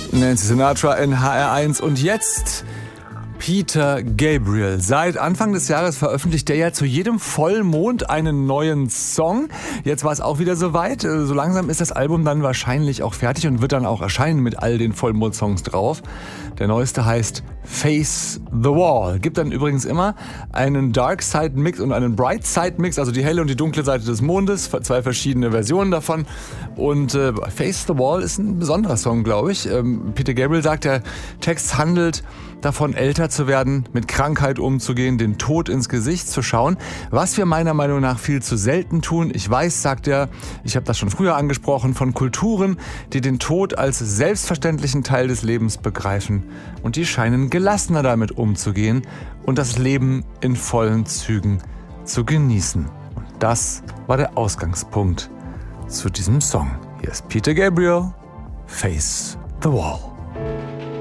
Nancy Sinatra in HR1 und jetzt Peter Gabriel. Seit Anfang des Jahres veröffentlicht er ja zu jedem Vollmond einen neuen Song. Jetzt war es auch wieder soweit. So langsam ist das Album dann wahrscheinlich auch fertig und wird dann auch erscheinen mit all den Vollmond-Songs drauf. Der neueste heißt Face the Wall. Gibt dann übrigens immer einen Dark Side Mix und einen Bright Side Mix, also die helle und die dunkle Seite des Mondes, zwei verschiedene Versionen davon. Und Face the Wall ist ein besonderer Song, glaube ich. Peter Gabriel sagt, der Text handelt davon, älter zu werden, mit Krankheit umzugehen, den Tod ins Gesicht zu schauen, was wir meiner Meinung nach viel zu selten tun. Ich weiß, sagt er, ich habe das schon früher angesprochen, von Kulturen, die den Tod als selbstverständlichen Teil des Lebens begreifen. Und die scheinen gelassener damit umzugehen und das Leben in vollen Zügen zu genießen. Und das war der Ausgangspunkt zu diesem Song. Hier ist Peter Gabriel, Face the Wall.